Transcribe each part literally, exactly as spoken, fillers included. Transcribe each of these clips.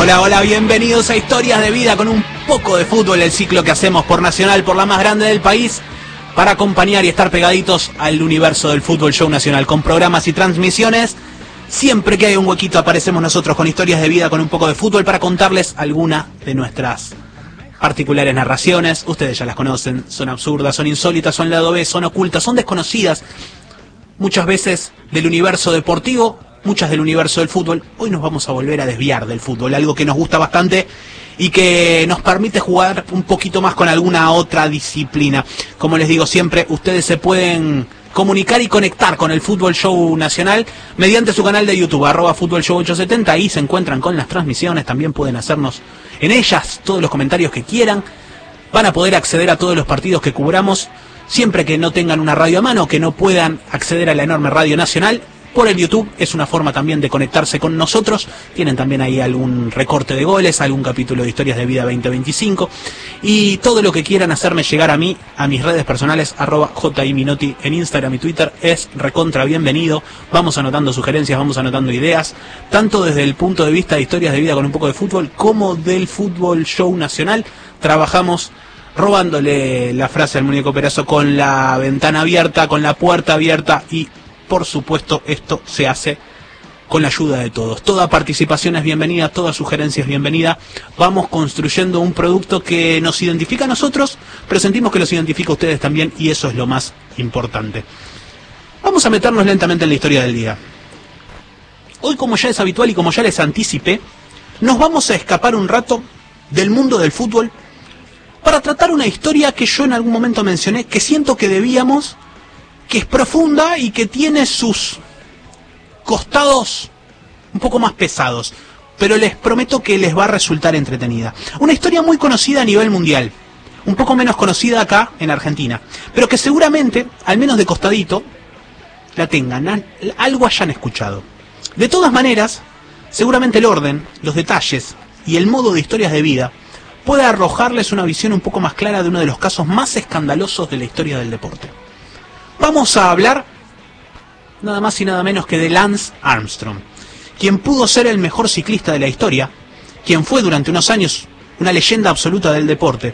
Hola, hola, bienvenidos a Historias de Vida con un poco de fútbol, el ciclo que hacemos por Nacional, por la más grande del país, para acompañar y estar pegaditos al universo del fútbol show nacional, con programas y transmisiones. Siempre que hay un huequito aparecemos nosotros con Historias de Vida con un poco de fútbol para contarles alguna de nuestras particulares narraciones. Ustedes ya las conocen, son absurdas, son insólitas, son lado B, son ocultas, son desconocidas, muchas veces del universo deportivo, muchas del universo del fútbol. Hoy nos vamos a volver a desviar del fútbol, algo que nos gusta bastante y que nos permite jugar un poquito más con alguna otra disciplina. Como les digo siempre, ustedes se pueden comunicar y conectar con el Fútbol Show Nacional mediante su canal de YouTube, arroba Fútbol Show ochocientos setenta. Ahí se encuentran con las transmisiones, también pueden hacernos en ellas todos los comentarios que quieran. Van a poder acceder a todos los partidos que cubramos, siempre que no tengan una radio a mano, que no puedan acceder a la enorme radio nacional. Por el YouTube es una forma también de conectarse con nosotros. Tienen también ahí algún recorte de goles, algún capítulo de Historias de Vida veinte veinticinco. Y todo lo que quieran hacerme llegar a mí, a mis redes personales, arroba jiminotti en Instagram y Twitter, es recontra bienvenido. Vamos anotando sugerencias, vamos anotando ideas, tanto desde el punto de vista de Historias de Vida con un poco de fútbol, como del Fútbol Show Nacional. Trabajamos robándole la frase al muñeco Perazo, con la ventana abierta, con la puerta abierta, y por supuesto esto se hace con la ayuda de todos. Toda participación es bienvenida, toda sugerencia es bienvenida. Vamos construyendo un producto que nos identifica a nosotros, pero sentimos que los identifica a ustedes también, y eso es lo más importante. Vamos a meternos lentamente en la historia del día. Hoy, como ya es habitual y como ya les anticipé, nos vamos a escapar un rato del mundo del fútbol para tratar una historia que yo en algún momento mencioné, que siento que debíamos, que es profunda y que tiene sus costados un poco más pesados, pero les prometo que les va a resultar entretenida. Una historia muy conocida a nivel mundial, un poco menos conocida acá en Argentina, pero que seguramente, al menos de costadito, la tengan, algo hayan escuchado. De todas maneras, seguramente el orden, los detalles y el modo de Historias de Vida puede arrojarles una visión un poco más clara de uno de los casos más escandalosos de la historia del deporte. Vamos a hablar nada más y nada menos que de Lance Armstrong, quien pudo ser el mejor ciclista de la historia, quien fue durante unos años una leyenda absoluta del deporte,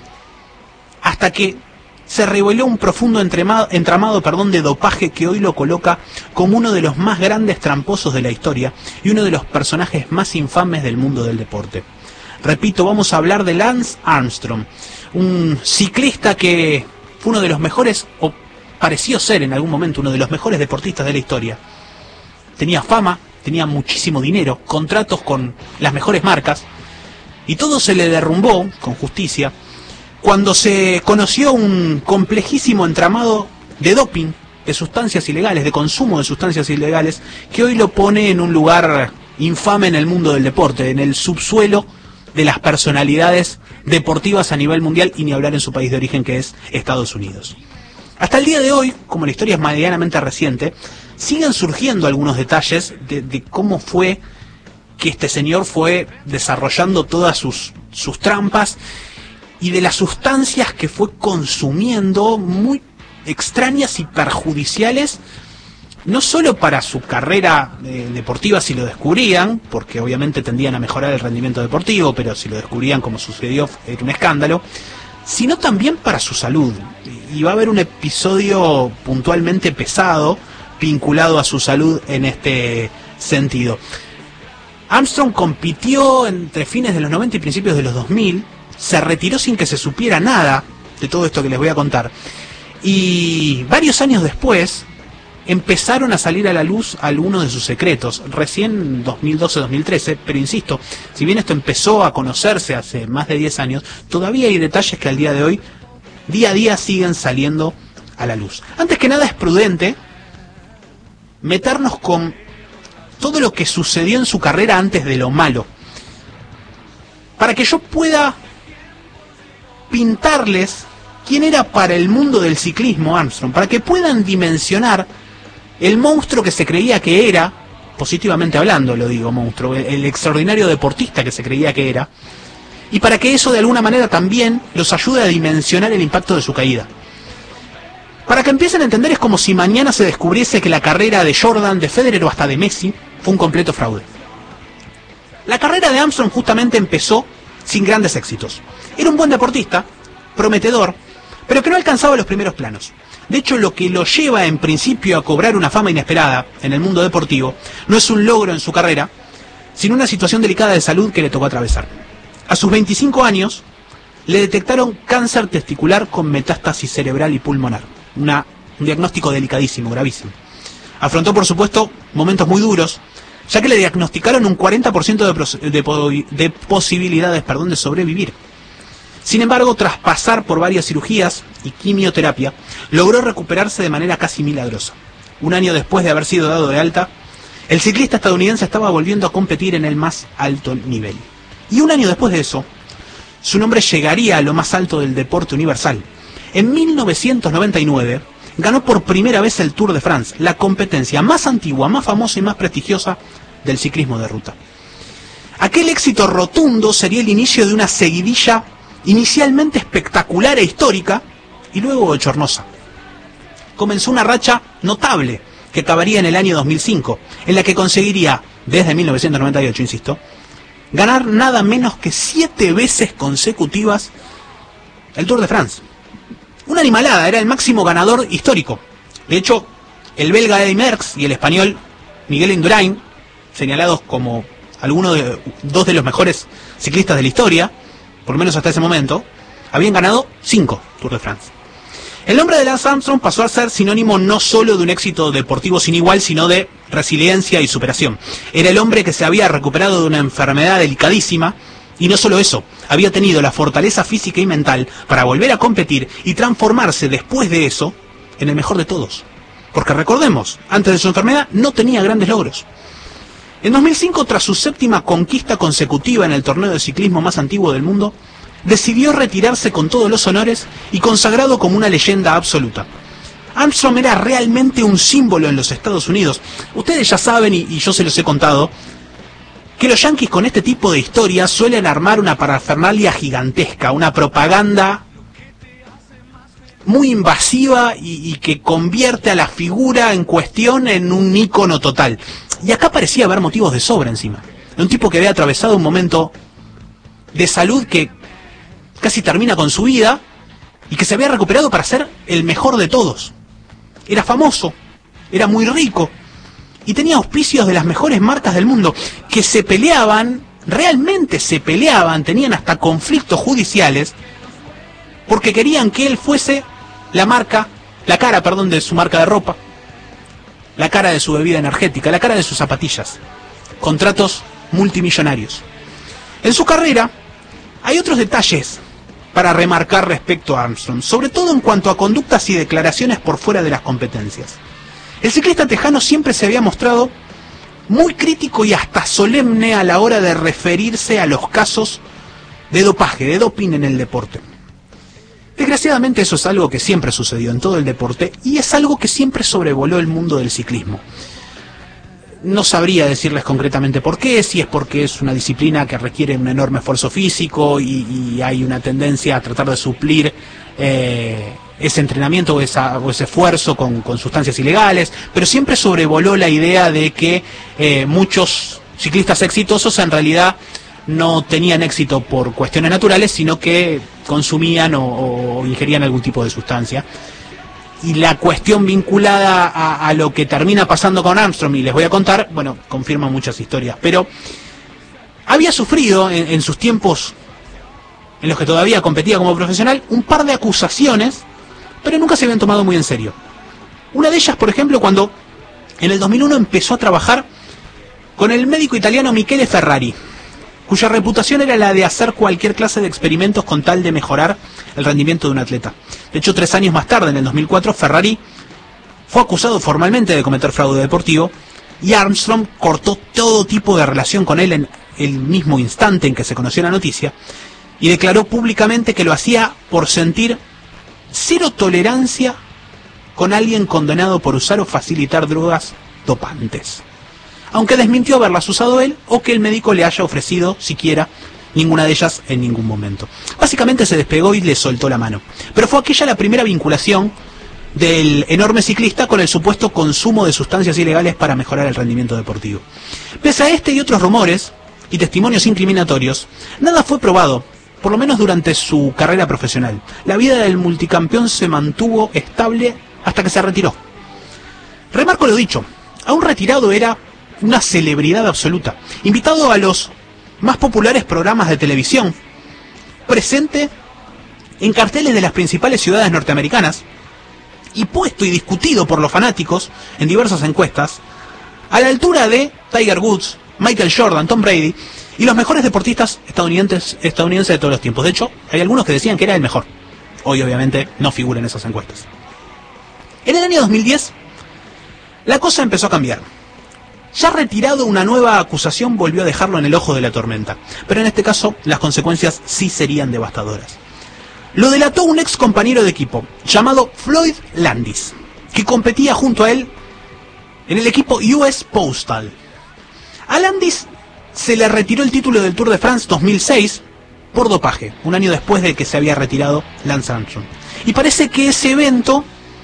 hasta que se reveló un profundo entramado, entramado perdón, de dopaje que hoy lo coloca como uno de los más grandes tramposos de la historia y uno de los personajes más infames del mundo del deporte. Repito, vamos a hablar de Lance Armstrong, un ciclista que fue uno de los mejores, o pareció ser en algún momento uno de los mejores deportistas de la historia. Tenía fama, tenía muchísimo dinero, contratos con las mejores marcas, y todo se le derrumbó, con justicia, cuando se conoció un complejísimo entramado de doping, de sustancias ilegales, de consumo de sustancias ilegales, que hoy lo pone en un lugar infame en el mundo del deporte, en el subsuelo de las personalidades deportivas a nivel mundial, y ni hablar en su país de origen, que es Estados Unidos. Hasta el día de hoy, como la historia es medianamente reciente, siguen surgiendo algunos detalles de, de cómo fue que este señor fue desarrollando todas sus, sus trampas, y de las sustancias que fue consumiendo, muy extrañas y perjudiciales, no solo para su carrera eh, deportiva si lo descubrían, porque obviamente tendían a mejorar el rendimiento deportivo, pero si lo descubrían, como sucedió, era un escándalo, sino también para su salud. Y va a haber un episodio puntualmente pesado vinculado a su salud en este sentido. Armstrong compitió entre fines de los noventa y principios de los dos mil, se retiró sin que se supiera nada de todo esto que les voy a contar, y varios años después empezaron a salir a la luz algunos de sus secretos, recién dos mil doce dos mil trece, pero insisto, si bien esto empezó a conocerse hace más de diez años, todavía hay detalles que al día de hoy, día a día, siguen saliendo a la luz. Antes que nada, es prudente meternos con todo lo que sucedió en su carrera antes de lo malo, para que yo pueda pintarles quién era para el mundo del ciclismo Armstrong, para que puedan dimensionar el monstruo que se creía que era, positivamente hablando lo digo, monstruo, el, el extraordinario deportista que se creía que era, y para que eso de alguna manera también los ayude a dimensionar el impacto de su caída. Para que empiecen a entender, es como si mañana se descubriese que la carrera de Jordan, de Federer o hasta de Messi fue un completo fraude. La carrera de Armstrong justamente empezó sin grandes éxitos. Era un buen deportista, prometedor, pero que no alcanzaba los primeros planos. De hecho, lo que lo lleva en principio a cobrar una fama inesperada en el mundo deportivo no es un logro en su carrera, sino una situación delicada de salud que le tocó atravesar. A sus veinticinco años, le detectaron cáncer testicular con metástasis cerebral y pulmonar. Una, un diagnóstico delicadísimo, gravísimo. Afrontó, por supuesto, momentos muy duros, ya que le diagnosticaron un cuarenta por ciento de, de, de posibilidades perdón, de sobrevivir. Sin embargo, tras pasar por varias cirugías y quimioterapia, logró recuperarse de manera casi milagrosa. Un año después de haber sido dado de alta, el ciclista estadounidense estaba volviendo a competir en el más alto nivel. Y un año después de eso, su nombre llegaría a lo más alto del deporte universal. En mil novecientos noventa y nueve, ganó por primera vez el Tour de France, la competencia más antigua, más famosa y más prestigiosa del ciclismo de ruta. Aquel éxito rotundo sería el inicio de una seguidilla inicialmente espectacular e histórica, y luego bochornosa. Comenzó una racha notable, que acabaría en el año dos mil cinco, en la que conseguiría, desde mil novecientos noventa y ocho, insisto, ganar nada menos que siete veces consecutivas el Tour de France. Una animalada, era el máximo ganador histórico. De hecho, el belga Eddy Merckx y el español Miguel Indurain, señalados como algunos de, dos de los mejores ciclistas de la historia, por lo menos hasta ese momento, habían ganado cinco Tour de France. El nombre de Lance Armstrong pasó a ser sinónimo no solo de un éxito deportivo sin igual, sino de resiliencia y superación. Era el hombre que se había recuperado de una enfermedad delicadísima, y no solo eso, había tenido la fortaleza física y mental para volver a competir y transformarse después de eso en el mejor de todos. Porque recordemos, antes de su enfermedad no tenía grandes logros. En dos mil cinco, tras su séptima conquista consecutiva en el torneo de ciclismo más antiguo del mundo, decidió retirarse con todos los honores y consagrado como una leyenda absoluta. Armstrong era realmente un símbolo en los Estados Unidos. Ustedes ya saben, y, y yo se los he contado, que los yanquis con este tipo de historias suelen armar una parafernalia gigantesca, una propaganda muy invasiva y, y que convierte a la figura en cuestión en un ícono total. Y acá parecía haber motivos de sobra encima. De un tipo que había atravesado un momento de salud que casi termina con su vida y que se había recuperado para ser el mejor de todos. Era famoso, era muy rico y tenía auspicios de las mejores marcas del mundo que se peleaban, realmente se peleaban, tenían hasta conflictos judiciales porque querían que él fuese la marca, la cara, perdón, de su marca de ropa, la cara de su bebida energética, la cara de sus zapatillas. Contratos multimillonarios. En su carrera hay otros detalles para remarcar respecto a Armstrong, sobre todo en cuanto a conductas y declaraciones por fuera de las competencias. El ciclista tejano siempre se había mostrado muy crítico y hasta solemne a la hora de referirse a los casos de dopaje, de doping en el deporte. Desgraciadamente eso es algo que siempre sucedió en todo el deporte y es algo que siempre sobrevoló el mundo del ciclismo. No sabría decirles concretamente por qué, si es porque es una disciplina que requiere un enorme esfuerzo físico y, y hay una tendencia a tratar de suplir eh, ese entrenamiento o, esa, o ese esfuerzo con, con sustancias ilegales, pero siempre sobrevoló la idea de que eh, muchos ciclistas exitosos en realidad no tenían éxito por cuestiones naturales, sino que consumían o, o ingerían algún tipo de sustancia. Y la cuestión vinculada a, a lo que termina pasando con Armstrong, y les voy a contar, bueno, confirma muchas historias, pero había sufrido en, en sus tiempos en los que todavía competía como profesional un par de acusaciones, pero nunca se habían tomado muy en serio. Una de ellas, por ejemplo, cuando en el dos mil uno empezó a trabajar con el médico italiano Michele Ferrari, cuya reputación era la de hacer cualquier clase de experimentos con tal de mejorar el rendimiento de un atleta. De hecho, tres años más tarde, en el dos mil cuatro, Ferrari fue acusado formalmente de cometer fraude deportivo y Armstrong cortó todo tipo de relación con él en el mismo instante en que se conoció la noticia y declaró públicamente que lo hacía por sentir cero tolerancia con alguien condenado por usar o facilitar drogas dopantes, aunque desmintió haberlas usado él o que el médico le haya ofrecido siquiera ninguna de ellas en ningún momento. Básicamente se despegó y le soltó la mano. Pero fue aquella la primera vinculación del enorme ciclista con el supuesto consumo de sustancias ilegales para mejorar el rendimiento deportivo. Pese a este y otros rumores, y testimonios incriminatorios, nada fue probado, por lo menos durante su carrera profesional. La vida del multicampeón se mantuvo estable hasta que se retiró. Remarco lo dicho, aún retirado era una celebridad absoluta, invitado a los más populares programas de televisión, presente en carteles de las principales ciudades norteamericanas y puesto y discutido por los fanáticos en diversas encuestas, a la altura de Tiger Woods, Michael Jordan, Tom Brady y los mejores deportistas estadounidenses, estadounidenses de todos los tiempos. De hecho, hay algunos que decían que era el mejor. Hoy obviamente no figura en esas encuestas. En el año dos mil diez, la cosa empezó a cambiar. Ya retirado, una nueva acusación volvió a dejarlo en el ojo de la tormenta, pero en este caso las consecuencias sí serían devastadoras. Lo delató un ex compañero de equipo, llamado Floyd Landis, que competía junto a él en el equipo U S Postal. A Landis se le retiró el título del Tour de France dos mil seis por dopaje, un año después de que se había retirado Lance Armstrong. Y parece que ese evento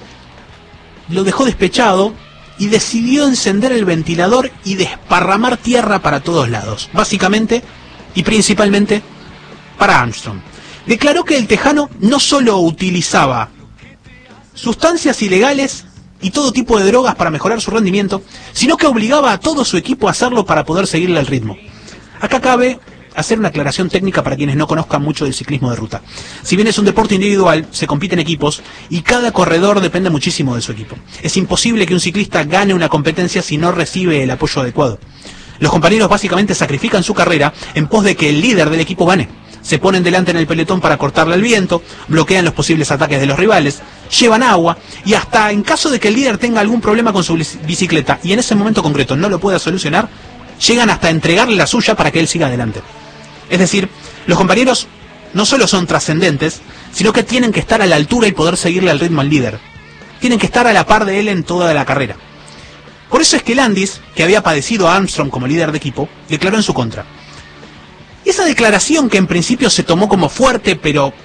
lo dejó despechado y decidió encender el ventilador y desparramar tierra para todos lados, básicamente y principalmente para Armstrong. Declaró que el tejano no solo utilizaba sustancias ilegales y todo tipo de drogas para mejorar su rendimiento, sino que obligaba a todo su equipo a hacerlo para poder seguirle el ritmo. Acá cabe hacer una aclaración técnica para quienes no conozcan mucho del ciclismo de ruta. Si bien es un deporte individual, se compite en equipos y cada corredor depende muchísimo de su equipo. Es imposible que un ciclista gane una competencia si no recibe el apoyo adecuado. Los compañeros básicamente sacrifican su carrera en pos de que el líder del equipo gane. Se ponen delante en el pelotón para cortarle el viento, bloquean los posibles ataques de los rivales, llevan agua y hasta en caso de que el líder tenga algún problema con su bicicleta y en ese momento concreto no lo pueda solucionar, llegan hasta entregarle la suya para que él siga adelante. Es decir, los compañeros no solo son trascendentes, sino que tienen que estar a la altura y poder seguirle al ritmo al líder. Tienen que estar a la par de él en toda la carrera. Por eso es que Landis, que había padecido a Armstrong como líder de equipo, declaró en su contra. Esa declaración, que en principio se tomó como fuerte, pero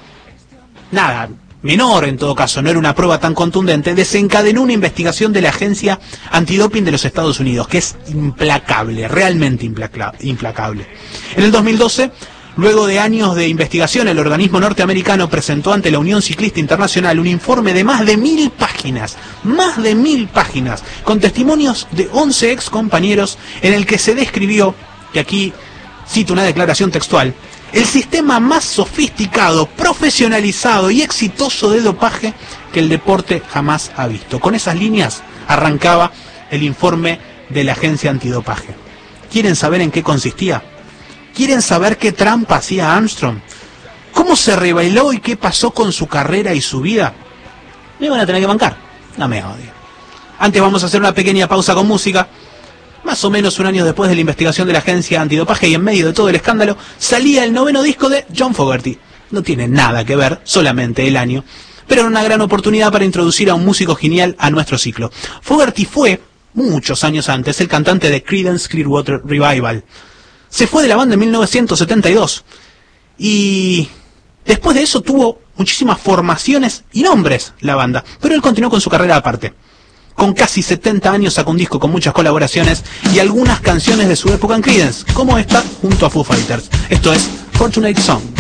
nada, menor en todo caso, no era una prueba tan contundente, desencadenó una investigación de la agencia antidoping de los Estados Unidos, que es implacable, realmente implaca- implacable. En el dos mil doce, luego de años de investigación, el organismo norteamericano presentó ante la Unión Ciclista Internacional un informe de más de mil páginas, más de mil páginas, con testimonios de once ex compañeros, en el que se describió, que aquí cito una declaración textual, el sistema más sofisticado, profesionalizado y exitoso de dopaje que el deporte jamás ha visto. Con esas líneas arrancaba el informe de la agencia antidopaje. ¿Quieren saber en qué consistía? ¿Quieren saber qué trampa hacía Armstrong? ¿Cómo se reveló y qué pasó con su carrera y su vida? Me van a tener que bancar. No me odien. Antes vamos a hacer una pequeña pausa con música. Más o menos un año después de la investigación de la agencia antidopaje y en medio de todo el escándalo, salía el noveno disco de John Fogerty. No tiene nada que ver, solamente el año, pero era una gran oportunidad para introducir a un músico genial a nuestro ciclo. Fogerty fue, muchos años antes, el cantante de Creedence Clearwater Revival. Se fue de la banda en mil novecientos setenta y dos y después de eso tuvo muchísimas formaciones y nombres la banda, pero él continuó con su carrera aparte. Con casi setenta años sacó un disco con muchas colaboraciones y algunas canciones de su época en Creedence, como esta junto a Foo Fighters. Esto es Fortunate Son.